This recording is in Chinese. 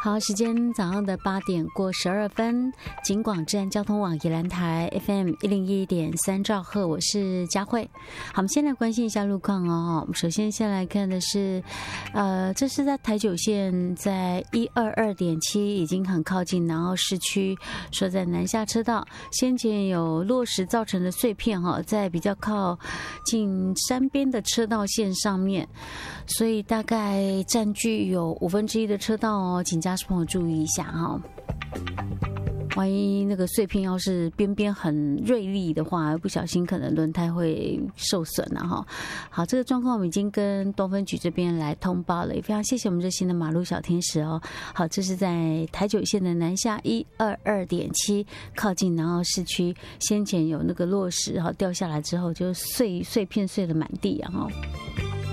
好，时间早上的8点过12分，警广治安交通网宜兰台 FM 101.3兆赫，我是佳慧。好，我们先来关心一下路况哦。首先先来看的是，这是在台九线，在122.7已经很靠近，然后市区说在南下车道，先前有落石造成的碎片哈，在比较靠近山边的车道线上面，所以大概占据有1/5的车道哦，请驾驶朋友注意一下哈。万一那个碎片要是边边很锐利的话，不小心可能轮胎会受损了哈。好，这个状况我们已经跟东分局这边来通报了，也非常谢谢我们热心的马路小天使哦。好，这是在台九线的南下122.7靠近南澳市区，先前有那个落石哈掉下来之后，就碎片碎的满地啊哈。